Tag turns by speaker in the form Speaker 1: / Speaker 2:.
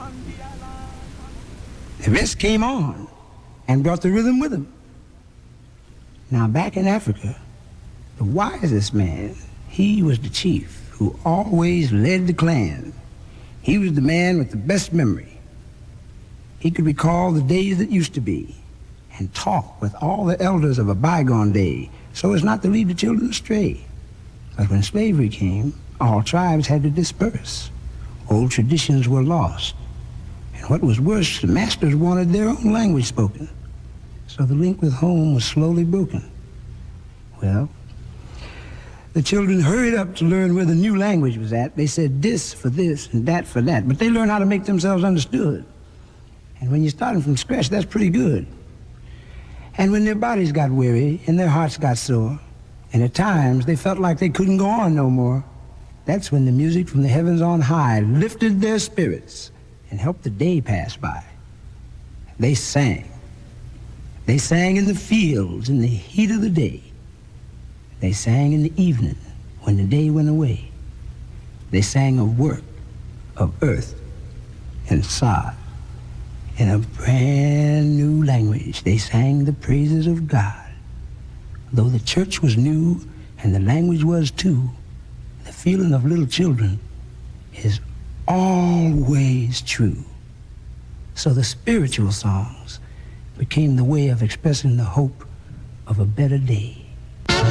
Speaker 1: The rest came on and brought the rhythm with them. Now back in Africa, the wisest man, he was the chief who always led the clan. He was the man with the best memory. He could recall the days that used to be and talk with all the elders of a bygone day so as not to lead the children astray. But when slavery came, all tribes had to disperse. Old traditions were lost. And what was worse, the masters wanted their own language spoken. So the link with home was slowly broken. Well, the children hurried up to learn where the new language was at. They said this for this and that for that, but they learned how to make themselves understood. And when you're starting from scratch, that's pretty good. And when their bodies got weary and their hearts got sore, and at times they felt like they couldn't go on no more, that's when the music from the heavens on high lifted their spirits and helped the day pass by. They sang. They sang in the fields in the heat of the day. They sang in the evening when the day went away. They sang of work, of earth, and sod. In a brand new language, they sang the praises of God. Though the church was new and the language was too, the feeling of little children is always true. So the spiritual songs became the way of expressing the hope of a better day.